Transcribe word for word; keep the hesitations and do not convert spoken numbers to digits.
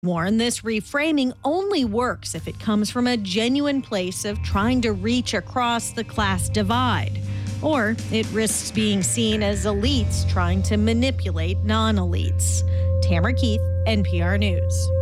warn this reframing only works if it comes from a genuine place of trying to reach across the class divide, or it risks being seen as elites trying to manipulate non-elites. Tamara Keith, N P R News.